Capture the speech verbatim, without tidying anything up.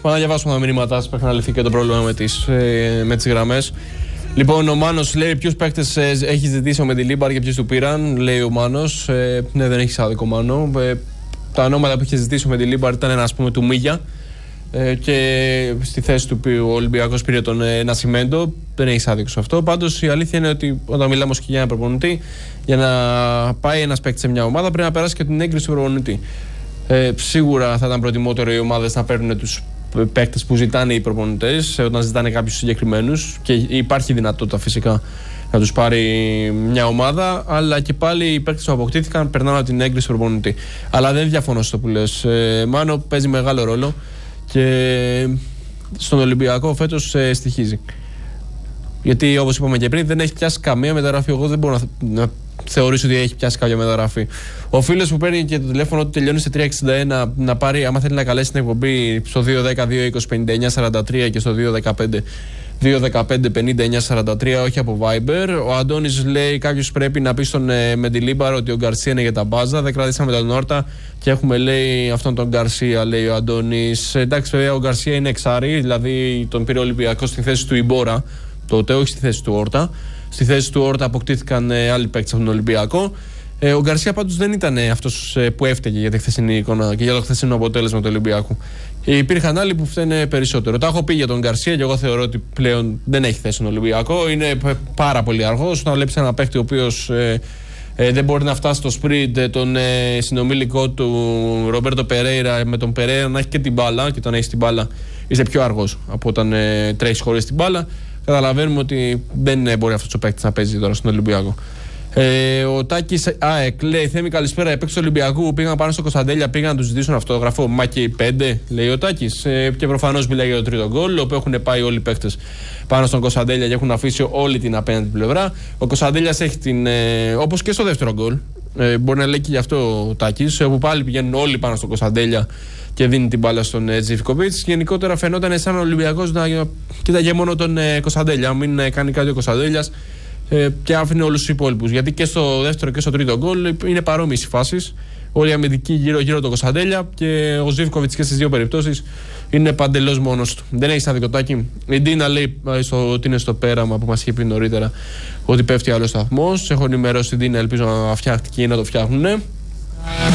Πάμε να διαβάσουμε τα μηνύματά σας μέχρι να λυθεί και το πρόβλημα με τις, ε, με τις γραμμές. Λοιπόν, ο Μάνος λέει: ποιους παίκτες ε, έχει ζητήσει ο Μεντιλίμπαρ και ποιους του πήραν. Λέει ο Μάνος. Ε, ναι, δεν έχει άδικο, Μάνο. Ε, τα ονόματα που είχε ζητήσει ο Μεντιλίμπαρ ήταν ένα, ας πούμε, του Μίγια. Ε, και στη θέση του ο Ολυμπιακός πήρε τον ε, Νασιμέντο. Δεν έχει άδικο σε αυτό. Πάντως η αλήθεια είναι ότι όταν μιλάμε και για ένα προπονητή, για να πάει ένας παίκτης σε μια ομάδα πρέπει να περάσει και την έγκριση του προπονητή. Ε, σίγουρα θα ήταν προτιμότερο οι ομάδες να παίρνουν τους παίκτες που ζητάνε οι προπονητές όταν ζητάνε κάποιους συγκεκριμένους, και υπάρχει δυνατότητα φυσικά να τους πάρει μια ομάδα, αλλά και πάλι οι παίκτες που αποκτήθηκαν περνάνε από την έγκριση του προπονητή. Αλλά δεν διαφωνώ στο που λες. Ε, Μάνο, παίζει μεγάλο ρόλο και στον Ολυμπιακό φέτος ε, στοιχίζει. Γιατί όπως είπαμε και πριν, δεν έχει πιάσει καμία μεταγραφή. Εγώ δεν μπορώ να, να θεωρήσω ότι έχει πιάσει κάποια μεταγραφή. Ο φίλος που παίρνει και το τηλέφωνο του τελειώνει σε τριακόσια εξήντα ένα να πάρει, άμα θέλει να καλέσει την εκπομπή, στο δύο δέκα δύο είκοσι πενήντα εννιά σαράντα τρία και στο δύο δεκαπέντε δύο δεκαπέντε πενήντα εννιά σαράντα τρία, όχι από Viber. Ο Αντώνης λέει: κάποιος πρέπει να πει στον ε, Μεντιλίμπαρ ότι ο Γκαρσία είναι για τα μπάζα. Δεν κρατήσαμε τον Όρτα και έχουμε, λέει, αυτόν τον Γκαρσία, λέει ο Αντώνης. Ε, εντάξει, βέβαια, ο Γκαρσία είναι εξάρι, δηλαδή τον πήρε ο Ολυμπιακός στη θέση του Ιμπόρα τότε, όχι στη θέση του Όρτα. Στη θέση του Όρτα αποκτήθηκαν ε, άλλοι παίκτες από τον Ολυμπιακό. Ε, ο Γκαρσία πάντως δεν ήταν ε, αυτός ε, που έφταιγε για τη χθεσινή εικόνα και για το χθεσινό αποτέλεσμα του Ολυμπιακού. Ε, υπήρχαν άλλοι που φταίνε περισσότερο. Τα έχω πει για τον Γκαρσία και εγώ θεωρώ ότι πλέον δεν έχει θέση στον Ολυμπιακό. Είναι πάρα πολύ αργός. Όταν βλέπει ένα παίκτη ο οποίος ε, ε, δεν μπορεί να φτάσει στο σπριντ, ε, τον ε, συνομιλικό του Ρομπέρτο Περέιρα, με τον Περέιρα να έχει και την μπάλα, και όταν έχει την μπάλα είσαι πιο αργός από όταν ε, τρέχει χωρίς την μπάλα. Καταλαβαίνουμε ότι δεν μπορεί αυτός ο παίκτης να παίζει τώρα στον Ολυμπιακό. Ε, ο Τάκης ΑΕΚ λέει: Θέμη, καλησπέρα. Οι παίκτες του Ολυμπιακού που πήγαν πάνω στο Κωνσταντέλια πήγαν να του ζητήσουν αυτόγραφο. Μα και οι πέντε, λέει ο Τάκης. Ε, και προφανώς μιλάει για το τρίτο γκολ, όπου έχουν πάει όλοι οι παίκτες πάνω στον Κωνσταντέλια και έχουν αφήσει όλη την απέναντι πλευρά. Ο Κωνσταντέλιας έχει την. Ε, όπως και στο δεύτερο γκολ. Ε, μπορεί να λέει και γι' αυτό ο Τάκης, όπου πάλι πηγαίνουν όλοι πάνω στον Κωνσταντέλια και δίνει την μπάλα στον ε, Τζιβκοβίτς. Γενικότερα φαινόταν σαν ο Ολυμπιακός να κοίταγε μόνο τον ε, Κωνσταντέλια. Μην ε, κάνει κάτι ο Κωνσταντέλιας ε, και άφηνε όλους τους υπόλοιπους. Γιατί και στο δεύτερο και στο τρίτο γκολ είναι παρόμοιες οι φάσεις. Όλοι οι αμυντικοί γύρω-γύρω τον Κωνσταντέλια και ο Ζιβκοβίτς και στις δύο περιπτώσεις είναι παντελώς μόνος του. Δεν έχει αδικοτάκι. Η Ντίνα λέει στο, ότι είναι στο πέραμα που μας είχε πει νωρίτερα ότι πέφτει άλλο σταθμός. Έχω ενημερώσει την Ντίνα, ελπίζω να φτιάχτηκε ή να το φτιάχνουν.